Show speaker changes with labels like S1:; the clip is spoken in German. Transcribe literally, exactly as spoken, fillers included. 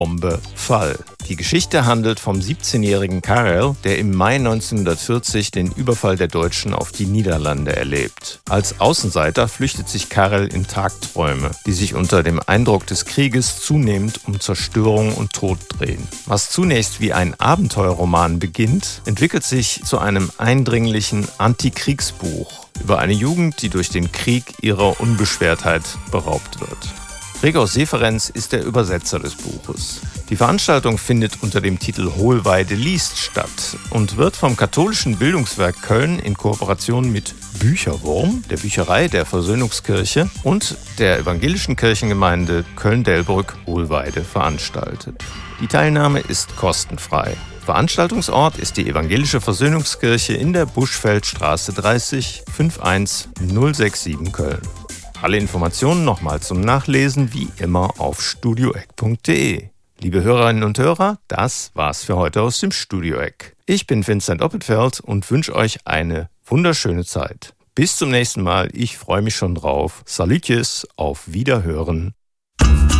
S1: Bombe Fall. Die Geschichte handelt vom siebzehnjährigen Karel, der im Mai neunzehnhundertvierzig den Überfall der Deutschen auf die Niederlande erlebt. Als Außenseiter flüchtet sich Karel in Tagträume, die sich unter dem Eindruck des Krieges zunehmend um Zerstörung und Tod drehen. Was zunächst wie ein Abenteuerroman beginnt, entwickelt sich zu einem eindringlichen Antikriegsbuch über eine Jugend, die durch den Krieg ihrer Unbeschwertheit beraubt wird. Gregor Seferenz ist der Übersetzer des Buches. Die Veranstaltung findet unter dem Titel Hohlweide liest statt und wird vom katholischen Bildungswerk Köln in Kooperation mit Bücherwurm, der Bücherei der Versöhnungskirche und der evangelischen Kirchengemeinde Köln-Delbrück-Hohlweide veranstaltet. Die Teilnahme ist kostenfrei. Veranstaltungsort ist die evangelische Versöhnungskirche in der Buschfeldstraße dreißig fünf eins null sechs sieben Köln. Alle Informationen nochmal zum Nachlesen wie immer auf studioeck punkt de. Liebe Hörerinnen und Hörer, das war's für heute aus dem Studioeck. Ich bin Vincent Oppenfeld und wünsche euch eine wunderschöne Zeit. Bis zum nächsten Mal, ich freue mich schon drauf. Salutjes, auf Wiederhören.